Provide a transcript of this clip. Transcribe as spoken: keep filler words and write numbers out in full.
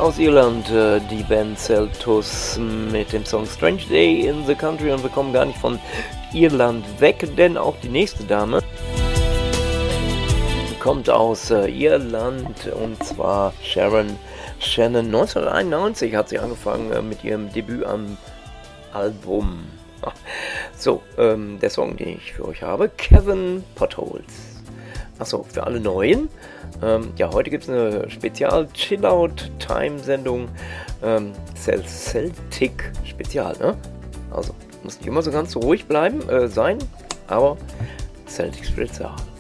Aus Irland, äh, die Band Celtus mit dem Song Strange Day in the Country, und wir kommen gar nicht von Irland weg, denn auch die nächste Dame kommt aus äh, Irland, und zwar Sharon Shannon. neunzehnhunderteinundneunzig hat sie angefangen äh, mit ihrem Debütalbum. So, ähm, der Song, den ich für euch habe, Kevin Potholes. Achso, für alle Neuen. Ähm, ja, heute gibt es eine Spezial-Chill-Out-Time-Sendung. Ähm, Celtic Spezial, ne? Also, muss nicht immer so ganz so ruhig bleiben, äh, sein, aber Celtic Spezial.